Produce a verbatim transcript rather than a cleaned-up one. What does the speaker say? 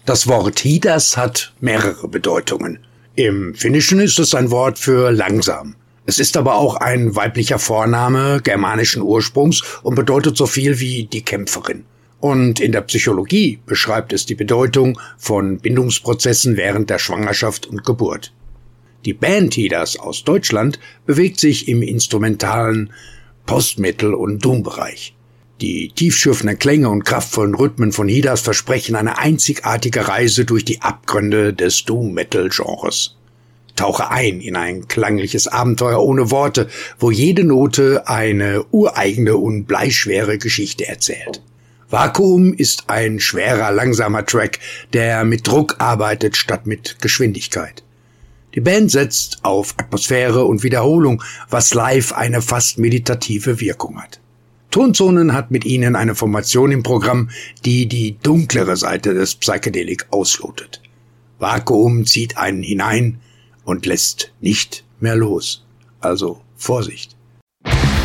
Das Wort Hidas hat mehrere Bedeutungen. Im Finnischen ist es ein Wort für langsam. Es ist aber auch ein weiblicher Vorname germanischen Ursprungs und bedeutet so viel wie die Kämpferin. Und in der Psychologie beschreibt es die Bedeutung von Bindungsprozessen während der Schwangerschaft und Geburt. Die Band Hidas aus Deutschland bewegt sich im instrumentalen Post-Metal- und Doom-Bereich. Die tiefschürfenden Klänge und kraftvollen Rhythmen von Hidas versprechen eine einzigartige Reise durch die Abgründe des Doom-Metal-Genres. Tauche ein in ein klangliches Abenteuer ohne Worte, wo jede Note eine ureigene und bleischwere Geschichte erzählt. Vakuum ist ein schwerer, langsamer Track, der mit Druck arbeitet statt mit Geschwindigkeit. Die Band setzt auf Atmosphäre und Wiederholung, was live eine fast meditative Wirkung hat. Tonzonen hat mit ihnen eine Formation im Programm, die die dunklere Seite des Psychedelic auslotet. Vakuum zieht einen hinein und lässt nicht mehr los. Also Vorsicht.